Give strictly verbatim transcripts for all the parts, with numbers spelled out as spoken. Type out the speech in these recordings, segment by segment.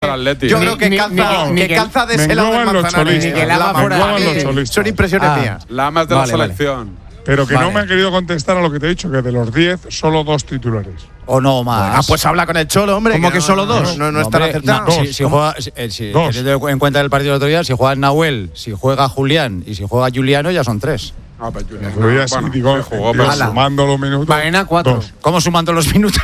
yo creo que calza, que calza de ese lado del Manzanares. Son impresiones ah, mías. Lamas de vale, la selección. Vale. Pero que vale. no me han querido contestar a lo que te he dicho, que de los diez, solo dos titulares. O no más. Ah, pues habla con el Cholo, hombre. ¿Cómo que, que no, solo dos? No, no, no están hombre, acertados. no, si, si juega, si, si, Dos. teniendo en cuenta el partido del otro día, si juega Nahuel, si juega Julián y si juega Juliano, ya son tres. Ah, pues Julián. Pero ya sí, Bueno, digo, sí jugó, digo, pero- sumando los minutos. Baena, cuatro. Dos. ¿Cómo sumando los minutos?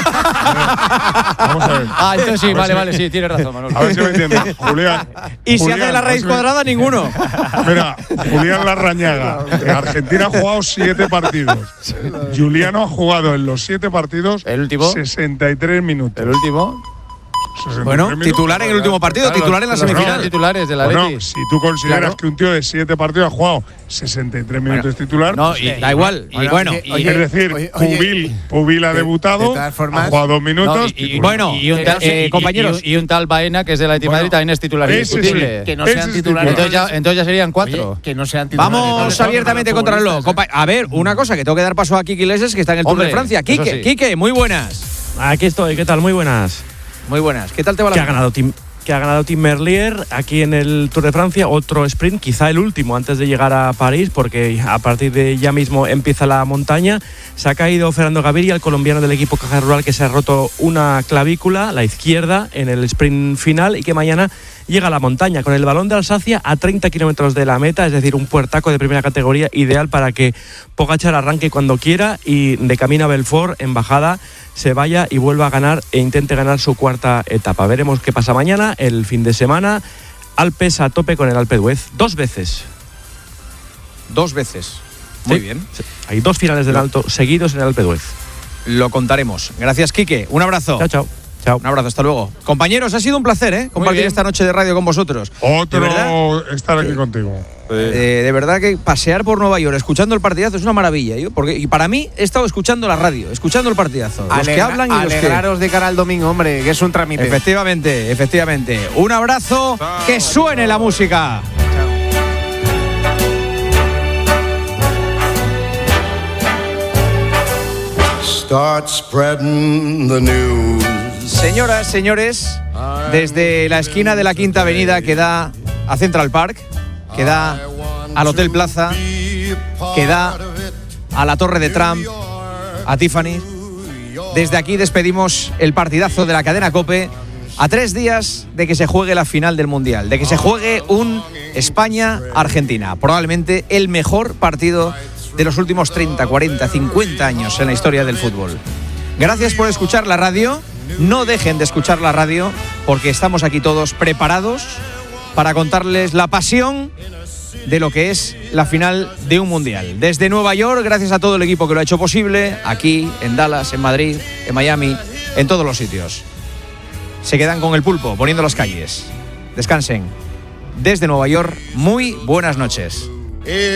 Vamos a ver. Ah, entonces sí, A ver vale, si- vale, sí, tienes razón, Manolo. A ver si me entiendes. Julián. Y si Julián, hace la a ver raíz si me- cuadrada, ninguno. Mira, Julián Larrañaga. En Argentina ha jugado siete partidos. Juliano ha jugado en los siete partidos ¿El último? sesenta y tres minutos. El último. sesenta y tres Bueno, minutos. titular en el último partido, Claro, titular en la los- los semifinal. titulares de la Bueno, Leti. si tú consideras Claro. que un tío de siete partidos ha jugado sesenta y tres minutos titular, No, y, Da igual. Y bueno, oye, y- oye, es decir, oye, oye, Pubil, Pubil ha de- debutado, de todas formas- ha jugado dos minutos. no, y- y- titular. bueno, y un tal, eh, y- compañeros. y, y un tal Baena, que es de la Leti Bueno, Madrid, también es titular ese sí, indiscutible. Que no Ese sean es titulares. Entonces ya, entonces ya serían cuatro. Oye, que no sean titulares. Vamos abiertamente contra el reloj. Compa- A ver, una cosa, que tengo que dar paso a Kiki Iglesias, que está en el Tour Hombre, de Francia. eso Quique, sí. Quique, muy buenas. Aquí estoy, ¿qué tal? Muy buenas. Muy buenas. ¿Qué tal te va la Que ha vida? ganado Tim, que ha ganado Tim Merlier aquí en el Tour de Francia, otro sprint, quizá el último antes de llegar a París, porque a partir de ya mismo empieza la montaña. Se ha caído Fernando Gaviria, el colombiano del equipo Caja Rural, que se ha roto una clavícula, la izquierda, en el sprint final y que mañana llega a la montaña con el Balón de Alsacia a treinta kilómetros de la meta, es decir, un puertaco de primera categoría ideal para que Pogačar arranque cuando quiera y de camino a Belfort, en bajada, se vaya y vuelva a ganar e intente ganar su cuarta etapa. Veremos qué pasa mañana, el fin de semana. Alpes a tope con el Alpe d'Huez, dos veces. Dos veces. Muy Sí, bien. sí. Hay dos finales del Alto seguidos en el Alpe d'Huez. Lo contaremos. Gracias, Quique. Un abrazo. Chao, chao. Chao. Un abrazo, hasta luego. Compañeros, ha sido un placer, ¿eh? Compartir bien. esta noche de radio con vosotros. Otro De verdad, estar aquí contigo. eh, de verdad que pasear por Nueva York escuchando el partidazo es una maravilla. Yo, porque, y para mí he estado escuchando la radio, escuchando el partidazo. Los que Alegra- hablan y los que… Alegraros de cara al domingo, hombre, que es un trámite. Efectivamente, efectivamente. Un abrazo, que suene la música. Start spreading the news. Señoras, señores, desde la esquina de la Quinta Avenida que da a Central Park, que da al Hotel Plaza, que da a la Torre de Trump, a Tiffany. Desde aquí despedimos el partidazo de la cadena COPE a tres días de que se juegue la final del Mundial, de que se juegue un España-Argentina, probablemente el mejor partido de los últimos treinta, cuarenta, cincuenta años en la historia del fútbol. Gracias por escuchar la radio. No dejen de escuchar la radio porque estamos aquí todos preparados para contarles la pasión de lo que es la final de un mundial. Desde Nueva York, gracias a todo el equipo que lo ha hecho posible, aquí, en Dallas, en Madrid, en Miami, en todos los sitios. Se quedan con el pulpo, poniendo las calles. Descansen. Desde Nueva York, muy buenas noches.